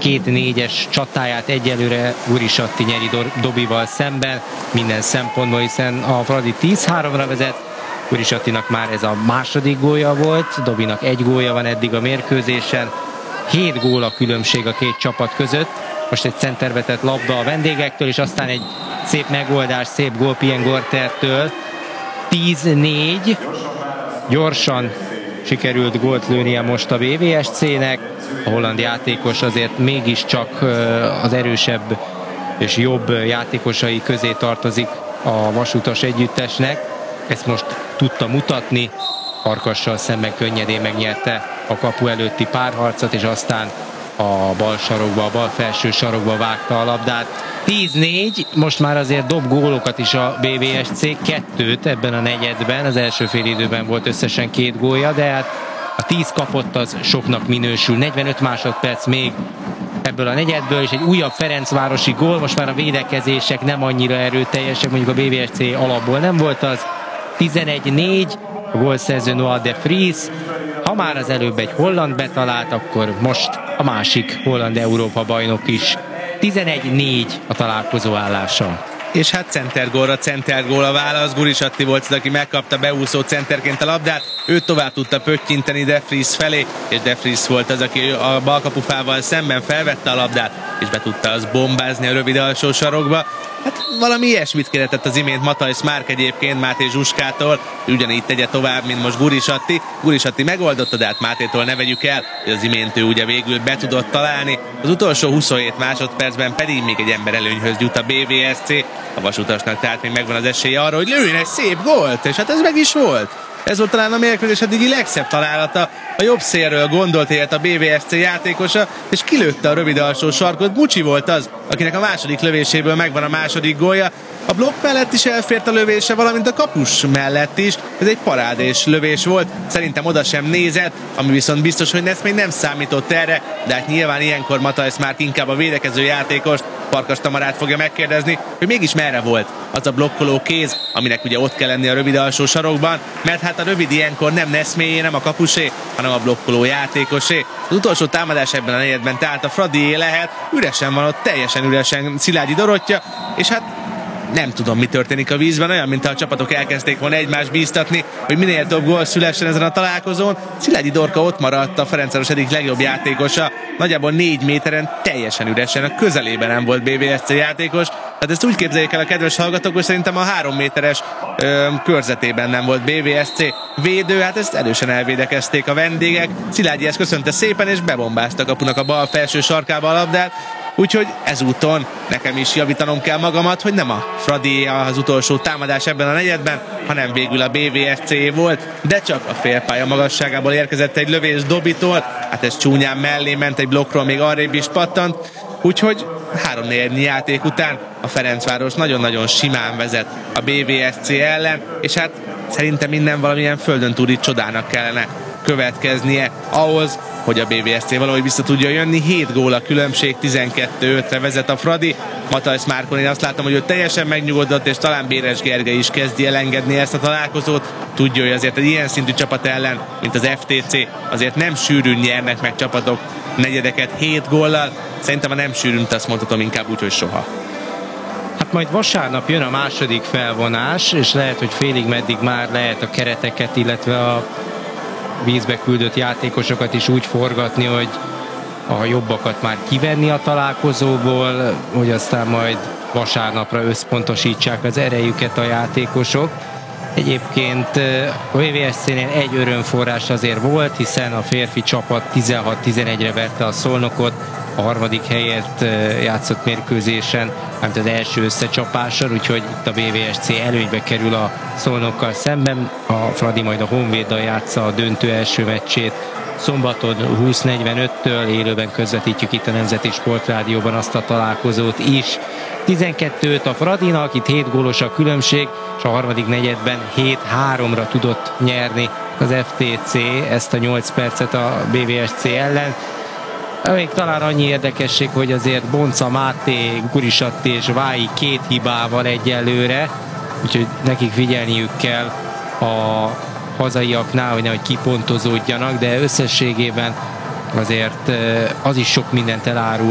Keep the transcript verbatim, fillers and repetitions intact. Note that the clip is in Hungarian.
két négyes csatáját egyelőre Gurisatti nyeri Dobival szemben, minden szempontból, hiszen a Fradi tíz háromra vezet, Gurisattinak már ez a második gólja volt, Dobinak egy gólja van eddig a mérkőzésen, hét gól a különbség a két csapat között, most egy centerbe tett labda a vendégektől, és aztán egy szép megoldás, szép gól Pien Gortertől, tíz négy, gyorsan sikerült gólt lőnie most a bé vé es cé-nek, a holland játékos azért mégiscsak az erősebb és jobb játékosai közé tartozik a Vasutas együttesnek, ezt most tudta mutatni, Farkassal szemben könnyedén megnyerte a kapu előtti párharcot, és aztán a bal sarokba, a bal felső sarokba vágta a labdát. tíz négy, most már azért dob gólokat is a bé vé es cé, kettőt ebben a negyedben, az első fél időben volt összesen két gólja, de hát a tíz kapott az soknak minősül, negyvenöt másodperc még ebből a negyedből, és egy újabb ferencvárosi gól, most már a védekezések nem annyira erőteljesek, mondjuk a bé vé es cé alapból nem volt az, tizenegy négy, a gólszerző Noah de Vries, ha már az előbb egy holland betalált, akkor most a másik holland Európa bajnok is. tizenegy négy a találkozó állása. És hát centergólra centergól a válasz, Gurisatti volt az, aki megkapta beúszó centerként a labdát, ő tovább tudta pöttyinteni de Vries felé, és de Vries volt az, aki a balkapufával szemben felvette a labdát, és be tudta az bombázni a rövid alsó sarokba. Hát valami ilyesmit kérdezett az imént Matthijs Márk egyébként Máté Zsuskától, ugyanígy tegye tovább, mint most Gurisatti. Gurisatti megoldotta, de hát Mátétól ne vegyük el, hogy az imént ő ugye végül be tudott találni. Az utolsó huszonhét másodpercben pedig még egy ember előnyhöz jut a bé vé es cé. A Vasutasnak tehát még megvan az esélye arra, hogy lőjön egy szép gólt, és hát ez meg is volt. Ez volt talán a mérkőzés eddigi legszebb találata. A jobb szélről gondolt élt a bé vé es cé játékosa, és kilőtte a rövid alsó sarkot. Mucsi volt az, akinek a második lövéséből megvan a második gólja. A blokk mellett is elfért a lövése, valamint a kapus mellett is. Ez egy parádés lövés volt. Szerintem oda sem nézett, ami viszont biztos, hogy ezt még nem számított erre, de hát nyilván ilyenkor Matthijs Márk inkább a védekező játékost, Farkas Tamarát fogja megkérdezni, hogy mégis merre volt az a blokkoló kéz, aminek ugye ott kell lenni a rövid alsó sarokban, mert hát a rövid ilyenkor nem Neszméjé, nem a kapusé, hanem a blokkoló játékosé. Az utolsó támadás ebben a negyedben tehát a Fradié lehet, üresen van ott, teljesen üresen Szilágyi Dorottya, és hát nem tudom, mi történik a vízben, olyan, mint a csapatok elkezdték volna egymást bíztatni, hogy minél több gól szülessen ezen a találkozón. Szilágyi Dorka ott maradt, a Ferencváros egyik legjobb játékosa, nagyjából négy méteren, teljesen üresen, a közelében nem volt bé vé es cé játékos. Hát ezt úgy képzeljék el a kedves hallgatók, hogy szerintem a három méteres ö, körzetében nem volt bé vé es cé védő, hát ezt erősen elvédekezték a vendégek. Szilágyi ezt köszönte szépen, és bebombázta a kapunak a bal felső sarkába a labdát. Úgyhogy ezúton nekem is javítanom kell magamat, hogy nem a Fradi az utolsó támadás ebben a negyedben, hanem végül a bé vé es cé volt, de csak a félpálya magasságából érkezett egy lövés Dobitól, hát ez csúnyán mellé ment, egy blokkról még arrébb is pattant, úgyhogy három négy játék után a Ferencváros nagyon-nagyon simán vezet a bé vé es cé ellen, és hát szerintem minden valamilyen földön túli csodának kellene következnie ahhoz, hogy a bé vé es cé valahogy vissza tudja jönni. hét gól a különbség, tizenkettő ötre vezet a Fradi. Matthijs Márkon én azt látom, hogy ő teljesen megnyugodott, és talán Béres Gergely is kezdi elengedni ezt a találkozót. Tudja, hogy azért egy ilyen szintű csapat ellen, mint az ef té cé, azért nem sűrűn nyernek meg csapatok negyedeket hét góllal. Szerintem a nem sűrűn, azt mondhatom inkább úgy, hogy soha. Hát majd vasárnap jön a második felvonás, és lehet, hogy félig meddig már lehet a kereteket, illetve a vízbe küldött játékosokat is úgy forgatni, hogy a jobbakat már kivenni a találkozóból, hogy aztán majd vasárnapra összpontosítsák az erejüket a játékosok. Egyébként a bé vé es cé-nél egy örömforrás azért volt, hiszen a férfi csapat tizenhat tizenegyre verte a Szolnokot, a harmadik helyet játszott mérkőzésen, amit az első összecsapással, úgyhogy itt a bé vé es cé előnybe kerül a Szolnokkal szemben. A Fradi majd a Honvéddal játsza a döntő első meccsét szombaton húsz negyvenöttől, élőben közvetítjük itt a Nemzeti Sportrádióban azt a találkozót is. tizenkettőt a Fradinak, itt hét gólos a különbség, és a harmadik negyedben hét háromra tudott nyerni az ef té cé ezt a nyolc percet a bé vé es cé ellen. Még talán annyi érdekesség, hogy azért Bonca Máté, Gurisatti és Vályi két hibával egyelőre, úgyhogy nekik figyelniük kell a hazaiaknál, hogy nehogy kipontozódjanak, de összességében azért az is sok mindent elárul